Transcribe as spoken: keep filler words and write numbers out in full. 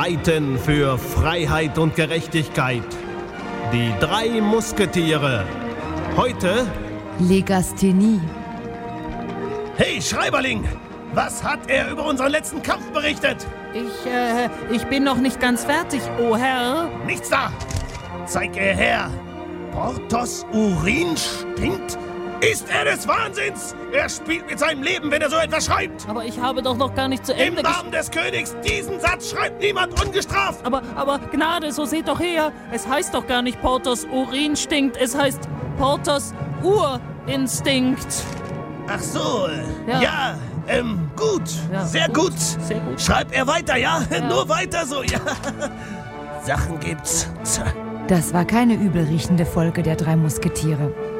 streiten für Freiheit und Gerechtigkeit. Die drei Musketiere. Heute Legasthenie. Hey, Schreiberling! Was hat er über unseren letzten Kampf berichtet? Ich, äh, ich bin noch nicht ganz fertig, o Herr. Nichts da! Zeig er her! Porthos Urin stinkt? Ist er des Wahnsinns? Er spielt mit seinem Leben, wenn er so etwas schreibt! Aber ich habe doch noch gar nicht zu Im Ende gesch... Namen des Königs, diesen Satz schreibt niemand ungestraft! Aber, aber, Gnade, so seht doch her. Es heißt doch gar nicht Porthos Urin stinkt. Es heißt Porthos Urinstinkt. Ach so, Ja. ja, ähm, gut, Ja, sehr gut, gut. sehr gut. Schreib er weiter, ja? Ja. Nur weiter so, ja. Sachen gibt's. Das war keine übelriechende Folge der drei Musketiere.